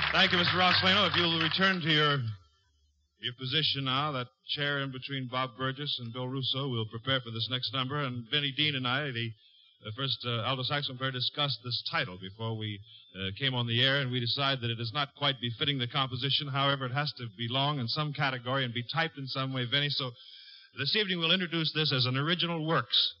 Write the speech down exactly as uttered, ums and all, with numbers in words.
Thank you, Mister Roslano. If you'll return to your your position now, that chair in between Bob Burgess and Bill Russo, we'll prepare for this next number. And Vinnie Dean and I, the, the first uh, alto saxophone player, discussed this title before we uh, came on the air, and we decided that it is not quite befitting the composition. However, it has to belong in some category and be typed in some way, Vinnie. So this evening we'll introduce this as an original works.